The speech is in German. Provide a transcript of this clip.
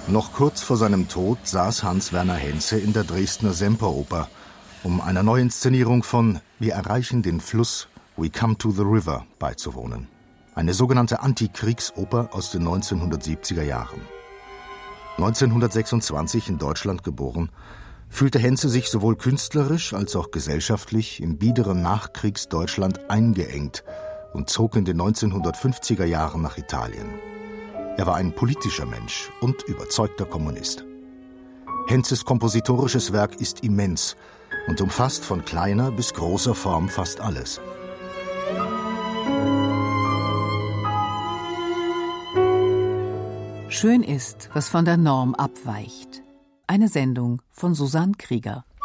Noch kurz vor seinem Tod saß Hans Werner Henze in der Dresdner Semperoper, um einer Neuinszenierung von »Wir erreichen den Fluss, we come to the river« beizuwohnen. Eine sogenannte Antikriegsoper aus den 1970er Jahren. 1926 in Deutschland geboren, fühlte Henze sich sowohl künstlerisch als auch gesellschaftlich im biederen Nachkriegsdeutschland eingeengt und zog in den 1950er Jahren nach Italien. Er war ein politischer Mensch und überzeugter Kommunist. Henzes kompositorisches Werk ist immens und umfasst von kleiner bis großer Form fast alles. Schön ist, was von der Norm abweicht. Eine Sendung von Susanne Krieger.